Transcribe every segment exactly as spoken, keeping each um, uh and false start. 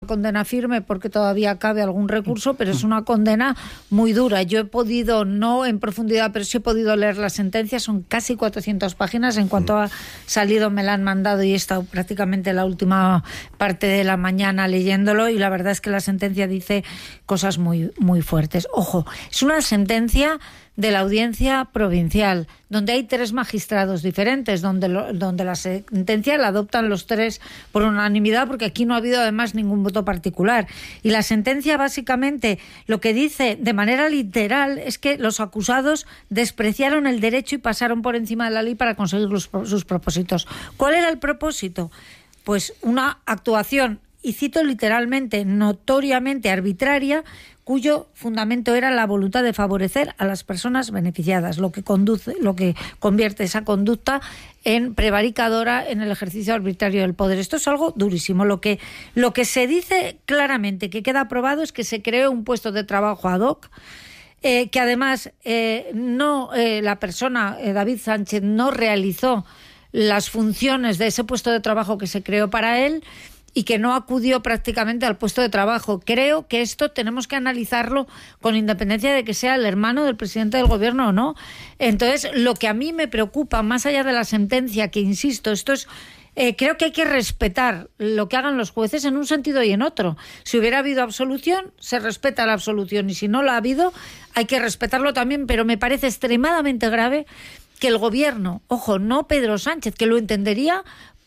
condena firme porque todavía cabe algún recurso, pero es una condena muy dura. Yo he podido, no en profundidad, pero sí he podido leer la sentencia, son casi cuatrocientas páginas. En cuanto ha salido me la han mandado y he estado prácticamente la última parte de la mañana leyéndolo, y la verdad es que la sentencia dice cosas muy, muy fuertes. Ojo, es una sentencia de la Audiencia Provincial, donde hay tres magistrados diferentes, donde, lo, donde la sentencia la adoptan los tres por unanimidad, porque aquí no ha habido además ningún voto particular. Y la sentencia básicamente lo que dice de manera literal es que los acusados despreciaron el derecho y pasaron por encima de la ley para conseguir los, sus propósitos. ¿Cuál era el propósito? Pues una actuación, y cito literalmente, notoriamente arbitraria, cuyo fundamento era la voluntad de favorecer a las personas beneficiadas, lo que conduce, lo que convierte esa conducta en prevaricadora en el ejercicio arbitrario del poder. Esto es algo durísimo. Lo que, lo que se dice claramente, que queda aprobado, es que se creó un puesto de trabajo ad hoc, eh, que además eh, no eh, la persona, eh, David Sánchez, no realizó las funciones de ese puesto de trabajo que se creó para él, y que no acudió prácticamente al puesto de trabajo. Creo que esto tenemos que analizarlo con independencia de que sea el hermano del presidente del gobierno o no. Entonces, lo que a mí me preocupa, más allá de la sentencia, que insisto, esto es... Eh, creo que hay que respetar lo que hagan los jueces en un sentido y en otro. Si hubiera habido absolución, se respeta la absolución, y si no la ha habido, hay que respetarlo también, pero me parece extremadamente grave que el gobierno, ojo, no Pedro Sánchez, que lo entendería.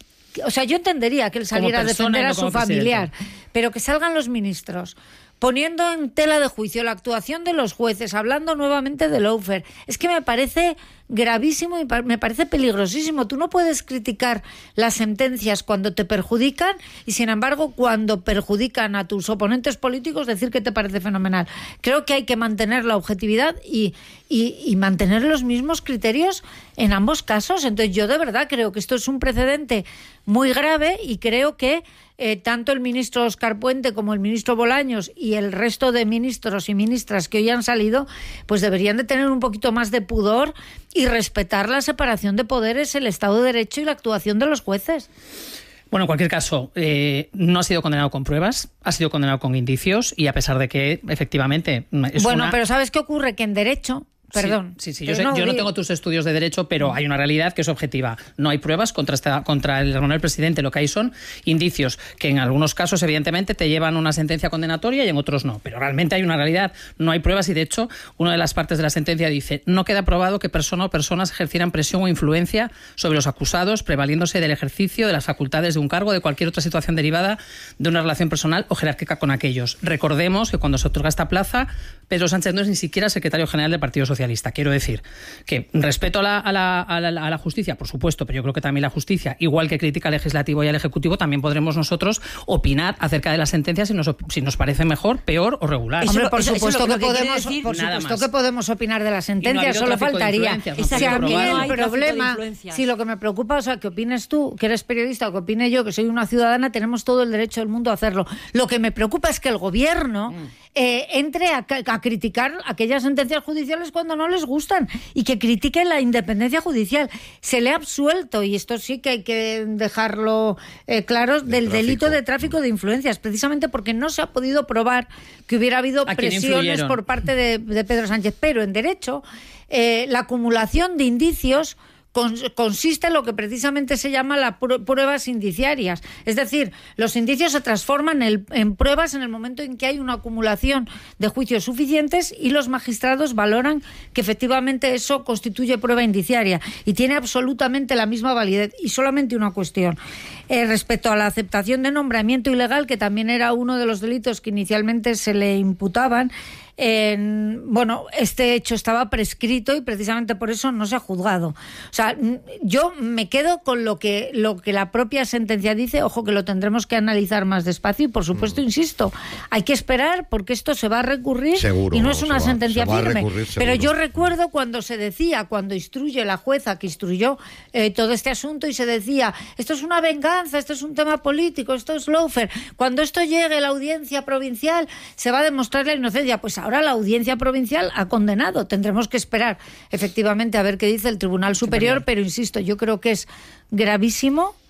O sea, yo entendería que él saliera a defender a su familiar, pero que salgan los ministros poniendo en tela de juicio la actuación de los jueces, hablando nuevamente de lawfare, es que me parece gravísimo y me parece peligrosísimo. Tú no puedes criticar las sentencias cuando te perjudican y, sin embargo, cuando perjudican a tus oponentes políticos, decir que te parece fenomenal. Creo que hay que mantener la objetividad y, y, y mantener los mismos criterios en ambos casos. Entonces, yo de verdad creo que esto es un precedente muy grave, y creo que eh, tanto el ministro Óscar Puente como el ministro Bolaños y el resto de ministros y ministras que hoy han salido, pues deberían de tener un poquito más de pudor y respetar la separación de poderes, el Estado de Derecho y la actuación de los jueces. Bueno, en cualquier caso, eh, no ha sido condenado con pruebas, ha sido condenado con indicios, y a pesar de que, efectivamente, es Bueno, una... pero ¿sabes qué ocurre? Que en derecho... Perdón. Sí, sí, sí. Yo, sé, no, yo no tengo tus estudios de derecho, pero hay una realidad que es objetiva. No hay pruebas contra, esta, contra el hermano del presidente. Lo que hay son indicios que en algunos casos, evidentemente, te llevan a una sentencia condenatoria y en otros no. Pero realmente hay una realidad. No hay pruebas y, de hecho, una de las partes de la sentencia dice: no queda probado que persona o personas ejercieran presión o influencia sobre los acusados, prevaliéndose del ejercicio de las facultades de un cargo o de cualquier otra situación derivada de una relación personal o jerárquica con aquellos. Recordemos que cuando se otorga esta plaza, Pedro Sánchez no es ni siquiera secretario general del Partido Socialista. Quiero decir que respeto a la, a, la, a, la, a la justicia, por supuesto, pero yo creo que también la justicia, igual que critica al legislativo y al ejecutivo, también podremos nosotros opinar acerca de las sentencias si nos, si nos parece mejor, peor o regular. Hombre, por eso, supuesto, eso que, que podemos, decir, por nada supuesto más. que podemos opinar de las sentencias, no solo faltaría. No si a mí no el problema, si lo que me preocupa, o sea, que opines tú, que eres periodista, o que opine yo, que soy una ciudadana, tenemos todo el derecho del mundo a hacerlo. Lo que me preocupa es que el gobierno mm. eh, entre a, a criticar aquellas sentencias judiciales cuando no les gustan, y que critique la independencia judicial. Se le ha absuelto, y esto sí que hay que dejarlo eh, claro, de del tráfico. delito de tráfico de influencias, precisamente porque no se ha podido probar que hubiera habido presiones por parte de, de Pedro Sánchez. Pero en derecho, eh, la acumulación de indicios consiste en lo que precisamente se llama las pruebas indiciarias. Es decir, los indicios se transforman en, en pruebas en el momento en que hay una acumulación de juicios suficientes y los magistrados valoran que efectivamente eso constituye prueba indiciaria y tiene absolutamente la misma validez. Y solamente una cuestión. Eh, respecto a la aceptación de nombramiento ilegal, que también era uno de los delitos que inicialmente se le imputaban, Eh, bueno, este hecho estaba prescrito y precisamente por eso no se ha juzgado. O sea, yo me quedo con lo que, lo que la propia sentencia dice. Ojo, que lo tendremos que analizar más despacio y, por supuesto, mm. insisto, hay que esperar porque esto se va a recurrir. Seguro, y no es una se va, sentencia se va firme. Recurrir, pero yo recuerdo cuando se decía, cuando instruye la jueza que instruyó eh, todo este asunto, y se decía: esto es una venganza, esto es un tema político, esto es lawfare. Cuando esto llegue a la audiencia provincial se va a demostrar la inocencia. Pues ahora la audiencia provincial ha condenado. Tendremos que esperar efectivamente a ver qué dice el Tribunal Superior, Superior. Pero insisto, yo creo que es gravísimo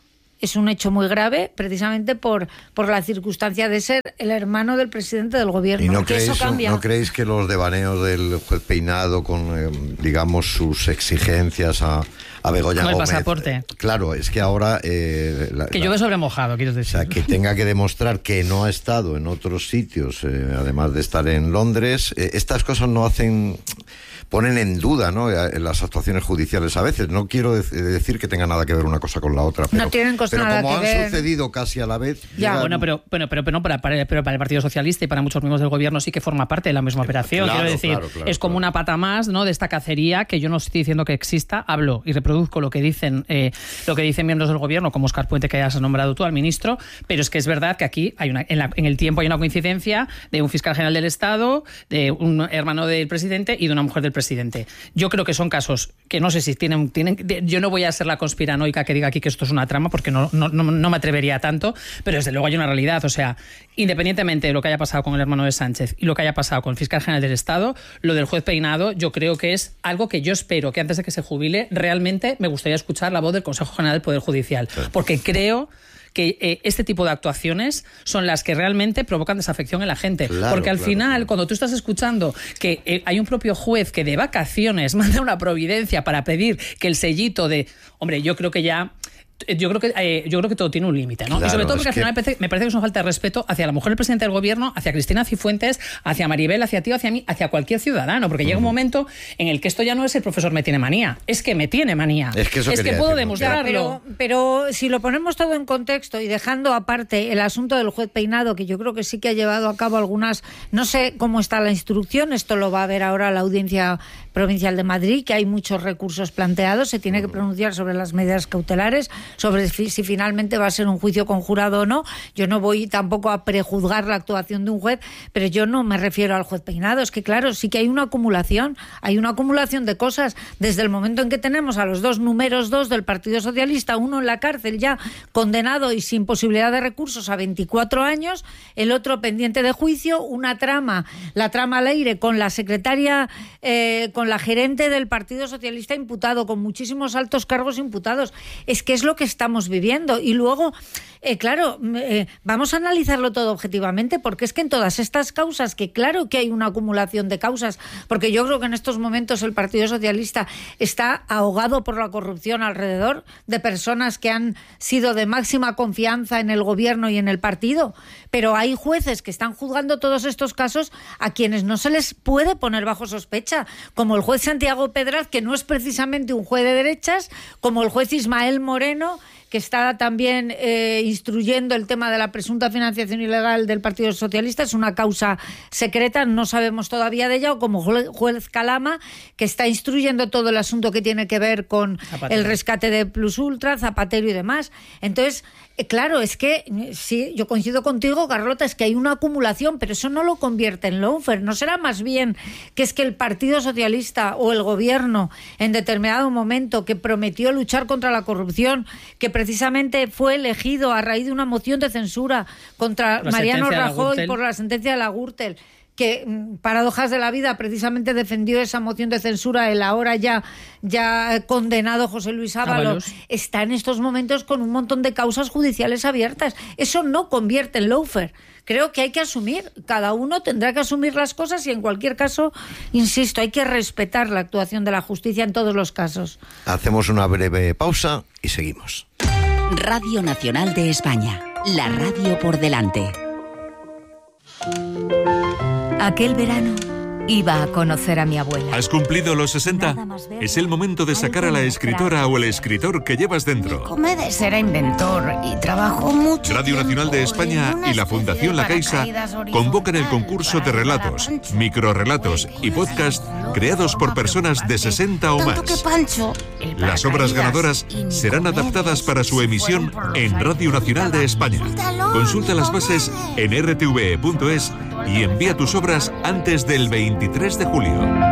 es un hecho muy grave, precisamente por, por la circunstancia de ser el hermano del presidente del gobierno. ¿Y no que creéis, eso cambia. ¿no creéis que los devaneos del juez Peinado con, eh, digamos, sus exigencias a, a Begoña Con el Gómez? pasaporte. Eh, claro, es que ahora... Eh, la, que la, llueve sobre mojado, quiero decir. O sea, que tenga que demostrar que no ha estado en otros sitios, eh, además de estar en Londres, eh, estas cosas no hacen... ponen en duda, ¿no?, las actuaciones judiciales a veces. No quiero de- decir que tenga nada que ver una cosa con la otra, pero, No tienen cosa pero nada como que han ver. sucedido casi a la vez... Ya. llegan- Bueno, pero, bueno, pero, pero, no para, para- pero para el Partido Socialista y para muchos miembros del gobierno sí que forma parte de la misma operación. claro, Quiero decir, claro, claro, es como claro. una pata más, ¿no?, de esta cacería que yo no estoy diciendo que exista. Hablo y reproduzco lo que dicen eh, lo que dicen miembros del gobierno, como Óscar Puente, que hayas nombrado tú al ministro, pero es que es verdad que aquí hay una, en, la- en el tiempo hay una coincidencia de un fiscal general del Estado, de un hermano del presidente y de una mujer del presidente. Yo creo que son casos que no sé si tienen... tienen de- yo no voy a ser la conspiranoica que diga aquí que esto es una trama, porque no, no, no, no me atrevería tanto, pero desde luego hay una realidad. O sea, independientemente de lo que haya pasado con el hermano de Sánchez y lo que haya pasado con el fiscal general del Estado, lo del juez Peinado yo creo que es algo que yo espero que antes de que se jubile realmente me gustaría escuchar la voz del Consejo General del Poder Judicial, porque creo que eh, este tipo de actuaciones son las que realmente provocan desafección en la gente. Claro, porque al claro, final, claro. cuando tú estás escuchando que eh, hay un propio juez que de vacaciones manda una providencia para pedir que el sellito de... Hombre, yo creo que ya... Yo creo que eh, yo creo que todo tiene un límite, ¿no? Claro, y sobre todo porque es al final que- me parece, me parece que es una falta de respeto hacia la mujer del presidente del gobierno, hacia Cristina Cifuentes, hacia Maribel, hacia ti, hacia mí, hacia cualquier ciudadano, porque llega un momento en el que esto ya no es el profesor me tiene manía, es que me tiene manía. Es que eso es que quería puedo decir, ¿no? Ya, demostrarlo. pero, pero si lo ponemos todo en contexto y dejando aparte el asunto del juez Peinado, que yo creo que sí que ha llevado a cabo algunas, no sé cómo está la instrucción, esto lo va a ver ahora la Audiencia Provincial de Madrid, que hay muchos recursos planteados, se tiene que pronunciar sobre las medidas cautelares, sobre si, si finalmente va a ser un juicio conjurado o no. Yo no voy tampoco a prejuzgar la actuación de un juez, pero yo no me refiero al juez Peinado. Es que claro, sí que hay una acumulación, hay una acumulación de cosas desde el momento en que tenemos a los dos números dos del Partido Socialista, uno en la cárcel ya condenado y sin posibilidad de recursos a veinticuatro años, el otro pendiente de juicio, una trama, la trama al aire con la secretaria, eh, con la gerente del Partido Socialista imputado, con muchísimos altos cargos imputados. Es que es lo que estamos viviendo. Y luego, eh, claro, eh, vamos a analizarlo todo objetivamente, porque es que en todas estas causas, que claro que hay una acumulación de causas, porque yo creo que en estos momentos el Partido Socialista está ahogado por la corrupción alrededor de personas que han sido de máxima confianza en el gobierno y en el partido, pero hay jueces que están juzgando todos estos casos a quienes no se les puede poner bajo sospecha, como el juez Santiago Pedraz, que no es precisamente un juez de derechas, como el juez Ismael Moreno, que está también eh, instruyendo el tema de la presunta financiación ilegal del Partido Socialista. Es una causa secreta, no sabemos todavía de ella, o como juez, juez Calama, que está instruyendo todo el asunto que tiene que ver con Zapatero. el rescate de Plus Ultra, Zapatero y demás. Entonces, eh, claro, es que sí, yo coincido contigo, Carlota, es que hay una acumulación, pero eso no lo convierte en lawfare. ¿No será más bien que es que el Partido Socialista o el gobierno en determinado momento, que prometió luchar contra la corrupción, que precisamente fue elegido a raíz de una moción de censura contra La Mariano sentencia de la Rajoy Gürtel. por la sentencia de la Gürtel, que mm, paradojas de la vida precisamente defendió esa moción de censura, el ahora ya ya condenado José Luis Ábalos, Ábalos. está en estos momentos con un montón de causas judiciales abiertas. Eso no convierte en lawfare. Creo que hay que asumir, cada uno tendrá que asumir las cosas y en cualquier caso, insisto, hay que respetar la actuación de la justicia en todos los casos. Hacemos una breve pausa y seguimos. Radio Nacional de España, la radio por delante. Aquel verano iba a conocer a mi abuela. ¿Has cumplido los sesenta? Es el momento de sacar a la escritora o el escritor que llevas dentro. Era inventor y trabajó mucho. Radio Nacional de España y la Fundación La Caixa convocan el concurso de relatos, microrrelatos y podcast creados por personas de sesenta o más. Las obras ganadoras serán adaptadas para su emisión en Radio Nacional de España. Consulta las bases en r t v e punto es y envía tus obras antes del veintitrés de julio.